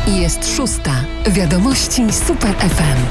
Jest 6. Wiadomości Super FM.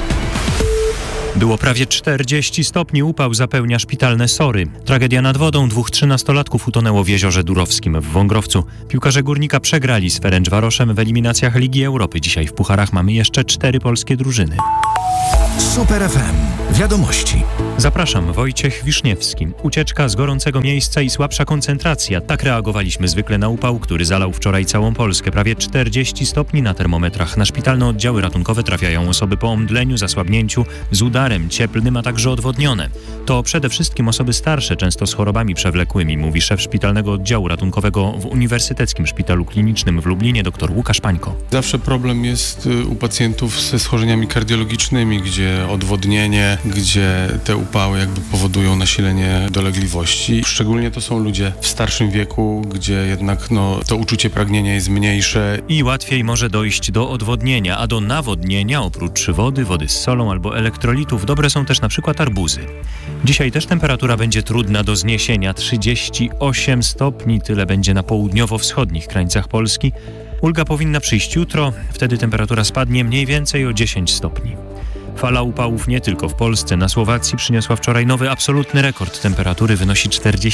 Było prawie 40 stopni, upał zapełnia szpitalne Sory. Tragedia nad wodą, 2 13-latków utonęło w jeziorze Durowskim w Wągrowcu. Piłkarze Górnika przegrali z Ferencvaroszem w eliminacjach Ligi Europy. Dzisiaj w pucharach mamy jeszcze 4 polskie drużyny. Super FM. Wiadomości. Zapraszam, Wojciech Wiszniewski. Ucieczka z gorącego miejsca i słabsza koncentracja. Tak reagowaliśmy zwykle na upał, który zalał wczoraj całą Polskę. Prawie 40 stopni na termometrach. Na szpitalne oddziały ratunkowe trafiają osoby po omdleniu, zasłabnięciu, z udarem cieplnym, a także odwodnione. To przede wszystkim osoby starsze, często z chorobami przewlekłymi, mówi szef szpitalnego oddziału ratunkowego w Uniwersyteckim Szpitalu Klinicznym w Lublinie dr Łukasz Pańko. Zawsze problem jest u pacjentów ze schorzeniami kardiologicznymi, gdzie odwodnienie, gdzie te upały jakby powodują nasilenie dolegliwości. Szczególnie to są ludzie w starszym wieku, gdzie jednak to uczucie pragnienia jest mniejsze. I łatwiej może dojść do odwodnienia, a do nawodnienia oprócz wody z solą albo elektrolitów dobre są też na przykład arbuzy. Dzisiaj też temperatura będzie trudna do zniesienia, 38 stopni, tyle będzie na południowo-wschodnich krańcach Polski. Ulga powinna przyjść jutro, wtedy temperatura spadnie mniej więcej o 10 stopni. Fala upałów nie tylko w Polsce. Na Słowacji przyniosła wczoraj nowy absolutny rekord. Temperatury wynosi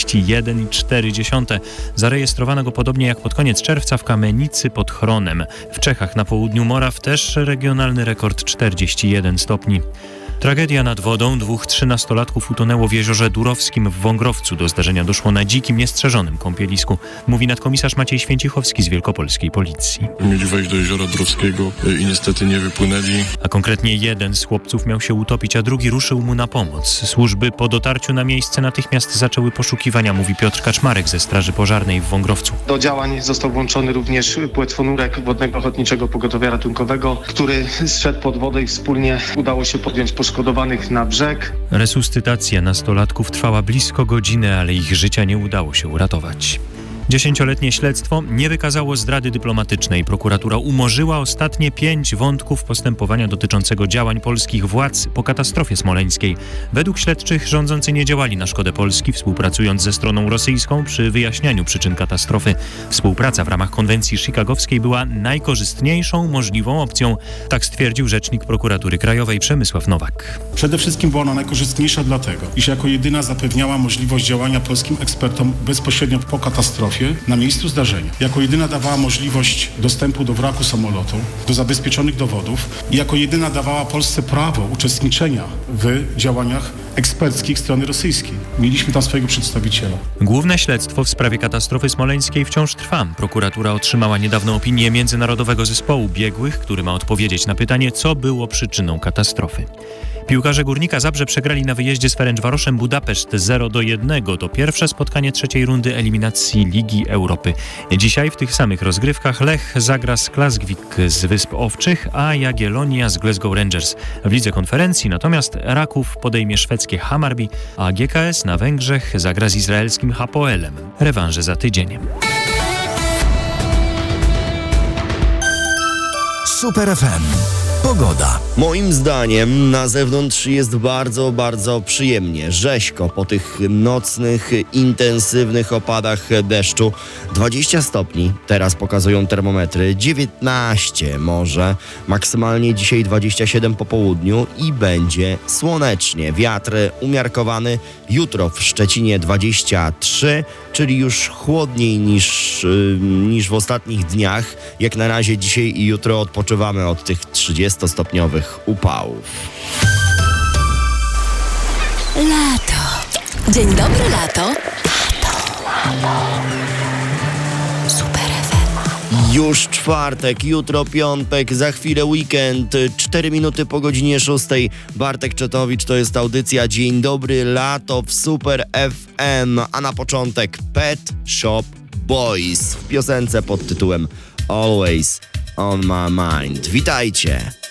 41,4. Zarejestrowano go podobnie jak pod koniec czerwca w Kamenicy pod Chronem. W Czechach na południu Moraw też regionalny rekord 41 stopni. Tragedia nad wodą, 2 13-latków utonęło w jeziorze Durowskim w Wągrowcu. Do zdarzenia doszło na dzikim, niestrzeżonym kąpielisku, mówi nadkomisarz Maciej Święcichowski z Wielkopolskiej Policji. Mieli wejść do jeziora Durowskiego i niestety nie wypłynęli. A konkretnie jeden z chłopców miał się utopić, a drugi ruszył mu na pomoc. Służby po dotarciu na miejsce natychmiast zaczęły poszukiwania, mówi Piotr Kaczmarek ze Straży Pożarnej w Wągrowcu. Do działań został włączony również płetwonurek Wodnego Ochotniczego Pogotowia Ratunkowego, który zszedł pod wodę i wspólnie udało się podjąć poszkodowanych na brzeg. Resuscytacja nastolatków trwała blisko godziny, ale ich życia nie udało się uratować. 10-letnie śledztwo nie wykazało zdrady dyplomatycznej. Prokuratura umorzyła ostatnie 5 wątków postępowania dotyczącego działań polskich władz po katastrofie smoleńskiej. Według śledczych rządzący nie działali na szkodę Polski, współpracując ze stroną rosyjską przy wyjaśnianiu przyczyn katastrofy. Współpraca w ramach konwencji chicagowskiej była najkorzystniejszą możliwą opcją. Tak stwierdził rzecznik prokuratury krajowej Przemysław Nowak. Przede wszystkim była ona najkorzystniejsza dlatego, iż jako jedyna zapewniała możliwość działania polskim ekspertom bezpośrednio po katastrofie na miejscu zdarzenia. Jako jedyna dawała możliwość dostępu do wraku samolotu, do zabezpieczonych dowodów i jako jedyna dawała Polsce prawo uczestniczenia w działaniach eksperckich strony rosyjskiej. Mieliśmy tam swojego przedstawiciela. Główne śledztwo w sprawie katastrofy smoleńskiej wciąż trwa. Prokuratura otrzymała niedawno opinię Międzynarodowego Zespołu Biegłych, który ma odpowiedzieć na pytanie, co było przyczyną katastrofy. Piłkarze Górnika Zabrze przegrali na wyjeździe z Ferencvaroszem Budapeszt 0-1. To pierwsze spotkanie trzeciej rundy eliminacji Ligi Europy. Dzisiaj w tych samych rozgrywkach Lech zagra z Klasvik z Wysp Owczych, a Jagiellonia z Glasgow Rangers. W Lidze Konferencji natomiast Raków podejmie szwedzkie Hammarby, a GKS na Węgrzech zagra z izraelskim Hapoelem. Rewanże za tydzień. Super FM. Pogoda. Moim zdaniem na zewnątrz jest bardzo, bardzo przyjemnie. Rzeźko po tych nocnych, intensywnych opadach deszczu. 20 stopni teraz pokazują termometry, 19 może, maksymalnie dzisiaj 27 po południu i będzie słonecznie. Wiatr umiarkowany, jutro w Szczecinie 23, czyli już chłodniej niż w ostatnich dniach. Jak na razie dzisiaj i jutro odpoczywamy od tych 30-stopniowych upałów. Lato. Dzień dobry, lato. Super FM. Już czwartek, jutro piątek, za chwilę weekend, 4 minuty po godzinie 6. Bartek Czetowicz, to jest audycja Dzień Dobry Lato w Super FM, a na początek Pet Shop Boys w piosence pod tytułem Always on My Mind. Witajcie!